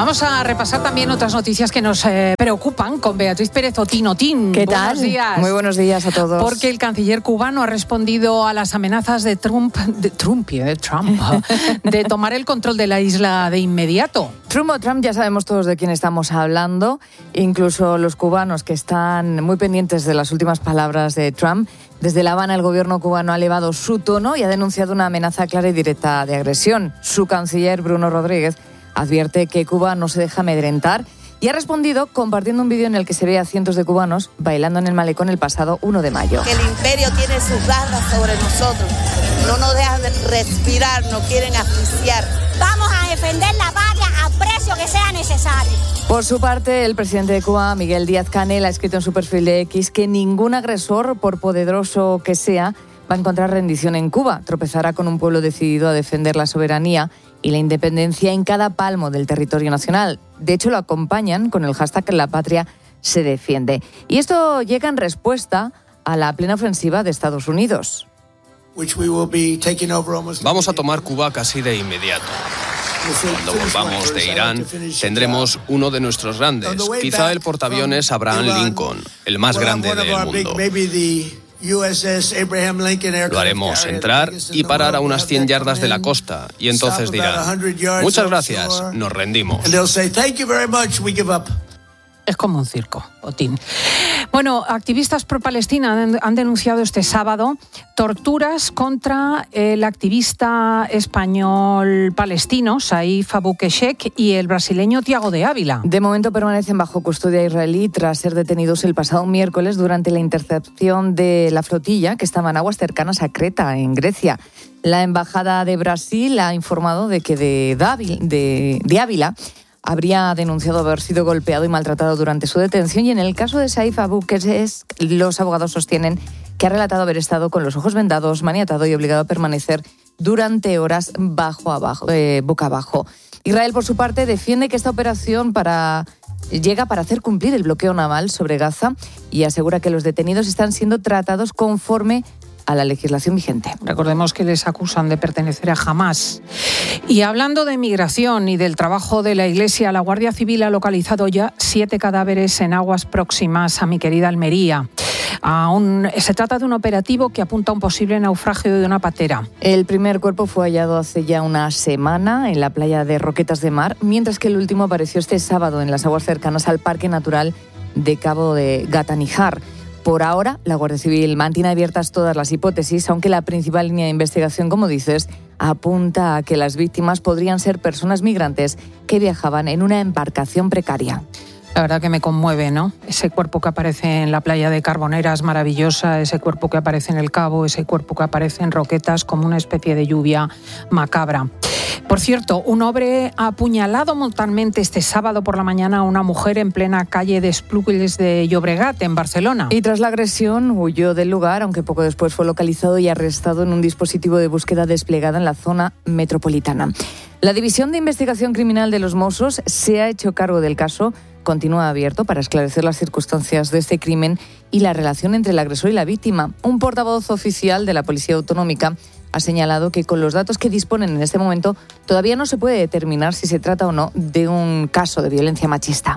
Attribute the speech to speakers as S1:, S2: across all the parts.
S1: Vamos a repasar también otras noticias que nos preocupan con Beatriz Pérez Otín.
S2: ¿Qué tal?
S1: Buenos días.
S2: Muy buenos días a todos.
S1: Porque el canciller cubano ha respondido a las amenazas de Trump de tomar el control de la isla de inmediato.
S2: Trump, ya sabemos todos de quién estamos hablando, incluso los cubanos que están muy pendientes de las últimas palabras de Trump. Desde La Habana, el gobierno cubano ha elevado su tono y ha denunciado una amenaza clara y directa de agresión. Su canciller, Bruno Rodríguez, advierte que Cuba no se deja amedrentar y ha respondido compartiendo un vídeo en el que se ve a cientos de cubanos bailando en el malecón el pasado 1 de mayo.
S3: Que el imperio tiene sus garras sobre nosotros, no nos dejan respirar, nos quieren asfixiar.
S4: Vamos a defender la patria al precio que sea necesario.
S2: Por su parte, el presidente de Cuba, Miguel Díaz-Canel, ha escrito en su perfil de X que ningún agresor, por poderoso que sea, va a encontrar rendición en Cuba. Tropezará con un pueblo decidido a defender la soberanía y la independencia en cada palmo del territorio nacional. De hecho, lo acompañan con el hashtag La Patria se defiende. Y esto llega en respuesta a la plena ofensiva de Estados Unidos.
S5: Vamos a tomar Cuba casi de inmediato. Cuando volvamos de Irán, tendremos uno de nuestros grandes, quizá el portaaviones Abraham Lincoln, el más grande del mundo. Lo haremos entrar y parar a unas 100 yardas de la costa, y entonces dirán: muchas gracias, nos rendimos.
S1: Es como un circo, Otín. Bueno, activistas pro-Palestina han denunciado este sábado torturas contra el activista español palestino Saif Abu Keshek y el brasileño Thiago de Ávila.
S2: De momento permanecen bajo custodia israelí tras ser detenidos el pasado miércoles durante la intercepción de la flotilla que estaba en aguas cercanas a Creta, en Grecia. La Embajada de Brasil ha informado de que de Ávila habría denunciado haber sido golpeado y maltratado durante su detención, y en el caso de Saif Abu Keshek, los abogados sostienen que ha relatado haber estado con los ojos vendados, maniatado y obligado a permanecer durante horas boca abajo. Israel, por su parte, defiende que esta operación llega para hacer cumplir el bloqueo naval sobre Gaza y asegura que los detenidos están siendo tratados conforme a la legislación vigente.
S1: Recordemos que les acusan de pertenecer a Hamás. Y hablando de migración y del trabajo de la Iglesia, la Guardia Civil ha localizado ya 7 cadáveres en aguas próximas a mi querida Almería. Se trata de un operativo que apunta a un posible naufragio de una patera.
S2: El primer cuerpo fue hallado hace ya una semana en la playa de Roquetas de Mar, mientras que el último apareció este sábado en las aguas cercanas al Parque Natural de Cabo de Gata-Níjar. Por ahora, la Guardia Civil mantiene abiertas todas las hipótesis, aunque la principal línea de investigación, como dices, apunta a que las víctimas podrían ser personas migrantes que viajaban en una embarcación precaria.
S1: La verdad que me conmueve, ¿no? Ese cuerpo que aparece en la playa de Carbonera es maravillosa, ese cuerpo que aparece en el Cabo, ese cuerpo que aparece en Roquetas, como una especie de lluvia macabra. Por cierto, un hombre ha apuñalado mortalmente este sábado por la mañana a una mujer en plena calle de Esplugues de Llobregat, en Barcelona.
S2: Y tras la agresión huyó del lugar, aunque poco después fue localizado y arrestado en un dispositivo de búsqueda desplegada en la zona metropolitana. La División de Investigación Criminal de los Mossos se ha hecho cargo del caso. Continúa abierto para esclarecer las circunstancias de este crimen y la relación entre el agresor y la víctima. Un portavoz oficial de la Policía Autonómica ha señalado que con los datos que disponen en este momento todavía no se puede determinar si se trata o no de un caso de violencia machista.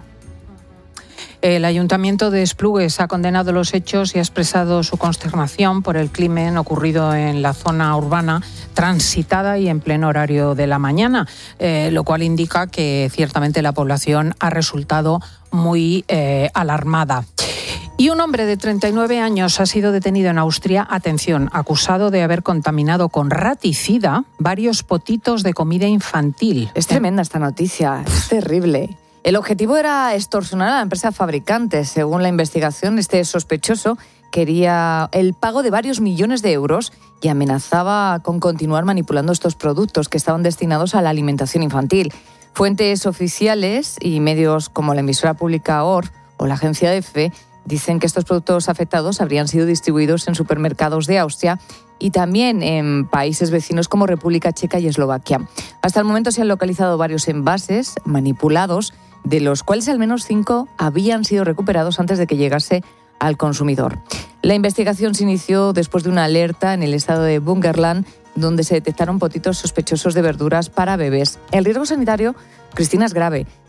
S1: El Ayuntamiento de Esplugues ha condenado los hechos y ha expresado su consternación por el crimen ocurrido en la zona urbana, transitada y en pleno horario de la mañana, lo cual indica que ciertamente la población ha resultado muy alarmada. Y un hombre de 39 años ha sido detenido en Austria, atención, acusado de haber contaminado con raticida varios potitos de comida infantil.
S2: Es tremenda esta noticia, es terrible. El objetivo era extorsionar a la empresa fabricante. Según la investigación, este sospechoso quería el pago de varios millones de euros y amenazaba con continuar manipulando estos productos que estaban destinados a la alimentación infantil. Fuentes oficiales y medios como la emisora pública ORF o la agencia EFE dicen que estos productos afectados habrían sido distribuidos en supermercados de Austria y también en países vecinos como República Checa y Eslovaquia. Hasta el momento se han localizado varios envases manipulados, de los cuales al menos 5 habían sido recuperados antes de que llegase al consumidor. La investigación se inició después de una alerta en el estado de Bungerland, donde se detectaron potitos sospechosos de verduras para bebés. El riesgo sanitario, Cristina, es grave.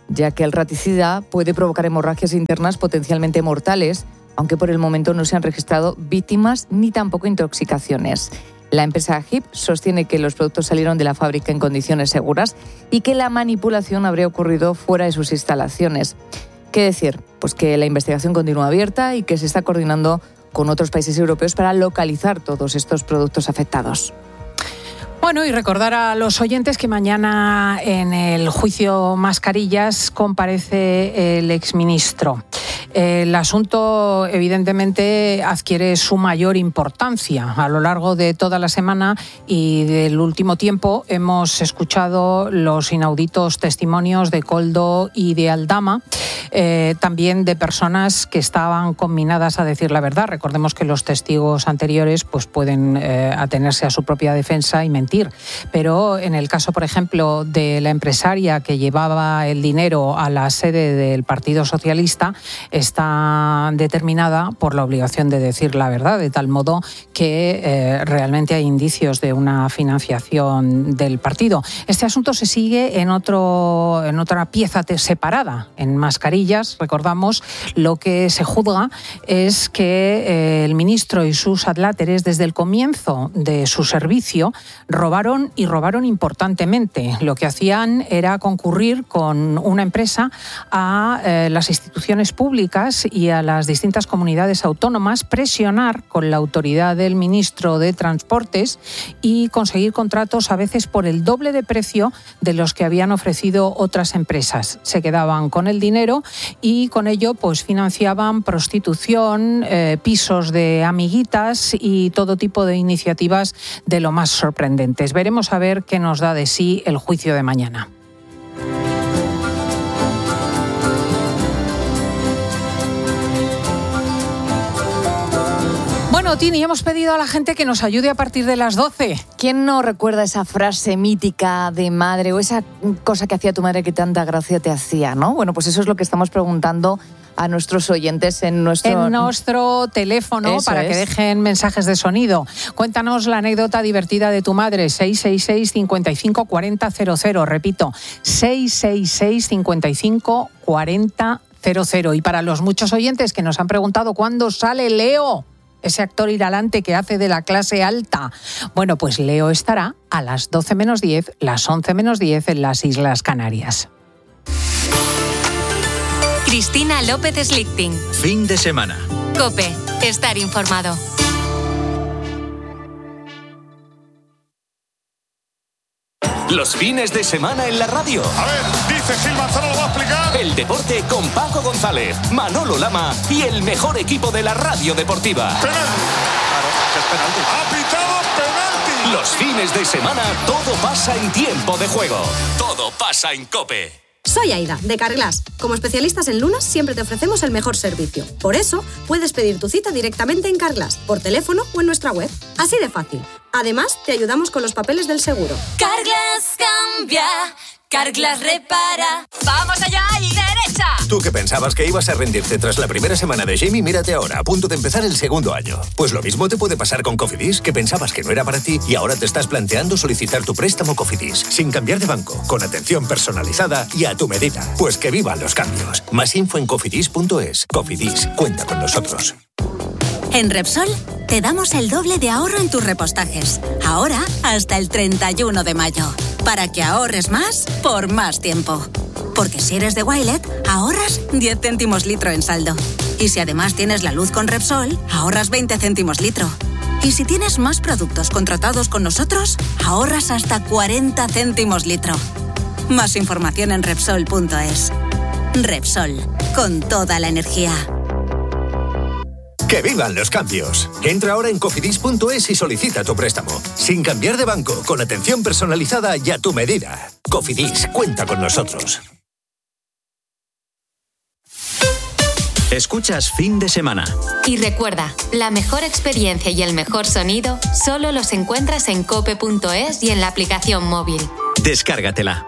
S2: ya que el raticida puede provocar hemorragias internas potencialmente mortales, aunque por el momento no se han registrado víctimas ni tampoco intoxicaciones. La empresa HIP sostiene que los productos salieron de la fábrica en condiciones seguras y que la manipulación habría ocurrido fuera de sus instalaciones. ¿Qué decir? Pues que la investigación continúa abierta y que se está coordinando con otros países europeos para localizar todos estos productos afectados.
S1: Bueno, y recordar a los oyentes que mañana en el juicio Mascarillas comparece el exministro. El asunto, evidentemente, adquiere su mayor importancia. A lo largo de toda la semana y del último tiempo hemos escuchado los inauditos testimonios de Koldo y de Aldama, también de personas que estaban conminadas a decir la verdad. Recordemos que los testigos anteriores pues pueden atenerse a su propia defensa y mentir. Pero en el caso, por ejemplo, de la empresaria que llevaba el dinero a la sede del Partido Socialista, está determinada por la obligación de decir la verdad, de tal modo que realmente hay indicios de una financiación del partido. Este asunto se sigue en otra pieza separada, en Mascarillas. Recordamos, lo que se juzga es que el ministro y sus adláteres, desde el comienzo de su servicio, robaron importantemente. Lo que hacían era concurrir con una empresa a las instituciones públicas y a las distintas comunidades autónomas, presionar con la autoridad del ministro de Transportes y conseguir contratos a veces por el doble de precio de los que habían ofrecido otras empresas. Se quedaban con el dinero y con ello pues financiaban prostitución, pisos de amiguitas y todo tipo de iniciativas de lo más sorprendentes. Veremos a ver qué nos da de sí el juicio de mañana. Bueno, Tini, hemos pedido a la gente que nos ayude a partir de las 12.
S2: ¿Quién no recuerda esa frase mítica de madre o esa cosa que hacía tu madre que tanta gracia te hacía, ¿no? Bueno, pues eso es lo que estamos preguntando a nuestros oyentes en nuestro
S1: teléfono. Eso para que dejen mensajes de sonido. Cuéntanos la anécdota divertida de tu madre. 666 55 40 00. Repito, 666 55 40 00. Y para los muchos oyentes que nos han preguntado cuándo sale Leo, ese actor hilarante que hace de la clase alta. Bueno, pues Leo estará a las 12 menos 10, las 11 menos 10 en las Islas Canarias.
S6: Cristina López Slichting.
S7: Fin de semana.
S6: COPE. Estar informado.
S7: Los fines de semana en la radio.
S8: A ver, dice Gil Manzano, lo va a explicar.
S7: El deporte con Paco González, Manolo Lama y el mejor equipo de la radio deportiva.
S8: Penalti. Claro, es penalti. Ha pitado penalti.
S7: Los fines de semana todo pasa en tiempo de juego. Todo pasa en COPE.
S9: Soy Aida, de Carglass. Como especialistas en lunas, siempre te ofrecemos el mejor servicio. Por eso, puedes pedir tu cita directamente en Carglass, por teléfono o en nuestra web. Así de fácil. Además, te ayudamos con los papeles del seguro.
S6: Carglass cambia, Carglass repara. ¡Vamos allá y derecha!
S10: Tú que pensabas que ibas a rendirte tras la primera semana de Jamie, mírate ahora, a punto de empezar el segundo año. Pues lo mismo te puede pasar con Cofidis, que pensabas que no era para ti y ahora te estás planteando solicitar tu préstamo Cofidis, sin cambiar de banco, con atención personalizada y a tu medida. Pues que vivan los cambios. Más info en cofidis.es. Cofidis, cuenta con nosotros.
S6: En Repsol te damos el doble de ahorro en tus repostajes. Ahora hasta el 31 de mayo. Para que ahorres más por más tiempo. Porque si eres de Wilet, ahorras 10 céntimos litro en saldo. Y si además tienes la luz con Repsol, ahorras 20 céntimos litro. Y si tienes más productos contratados con nosotros, ahorras hasta 40 céntimos litro. Más información en Repsol.es. Repsol, con toda la energía.
S10: ¡Que vivan los cambios! Entra ahora en cofidis.es y solicita tu préstamo. Sin cambiar de banco, con atención personalizada y a tu medida. Cofidis, cuenta con nosotros.
S7: Escuchas Fin de Semana.
S6: Y recuerda, la mejor experiencia y el mejor sonido solo los encuentras en cope.es y en la aplicación móvil.
S7: Descárgatela.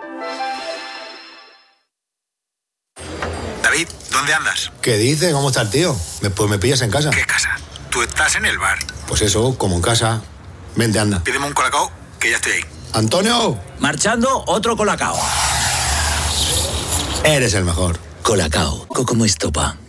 S11: David, ¿dónde andas?
S12: ¿Qué dices? ¿Cómo está el tío? Pues me pillas en casa.
S11: ¿Qué casa? Tú estás en el bar.
S12: Pues eso, como en casa. Vente, anda.
S11: Pídeme un colacao, que ya estoy ahí.
S12: ¡Antonio!
S13: Marchando, otro colacao.
S12: Eres el mejor.
S13: Colacao, como estopa.